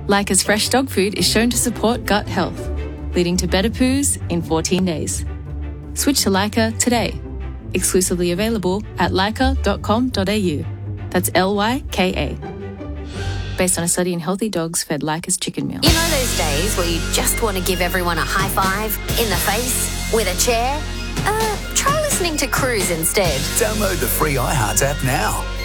Leica's fresh dog food is shown to support gut health, leading to better poos in 14 days. Switch to Leica today. Exclusively available at leica.com.au. That's Lyka. Based on a study in healthy dogs fed Leica's chicken meal. You know those days where you just want to give everyone a high five, in the face, with a chair? Try listening to Cruise instead. Download the free iHeart app now.